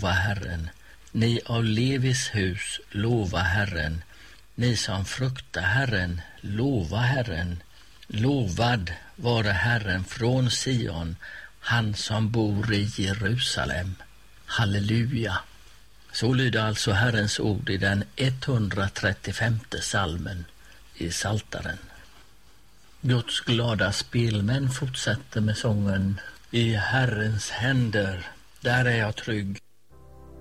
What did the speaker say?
lova Herren. Ni av Levis hus, lova Herren. Ni som fruktar Herren, lova Herren. Lovad vare Herren från Sion, han som bor i Jerusalem. Halleluja. Så lyder alltså Herrens ord i den 135:e psalmen i Psaltaren. Guds glada spelmän fortsätter med sången: I Herrens händer, där är jag trygg.